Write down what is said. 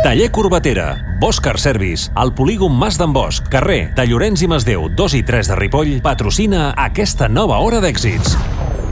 Taller Corbatera, Bosch Car Service, el polígon Mas d'en Bosch, carrer de Llorenç i Masdeu 2 i 3 de Ripoll, patrocina aquesta nova hora d'èxits.